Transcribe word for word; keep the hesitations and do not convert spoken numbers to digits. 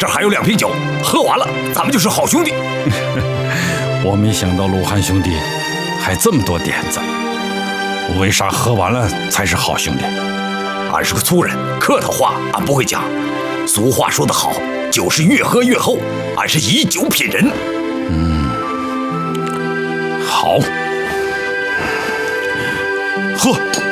这还有两瓶酒，喝完了咱们就是好兄弟。 我没想到鲁汉兄弟还这么多点子，为啥喝完了才是好兄弟？ 俺是个粗人，客套话俺不会讲。俗话说得好，酒是越喝越厚，俺是以酒品人。 嗯，好，喝。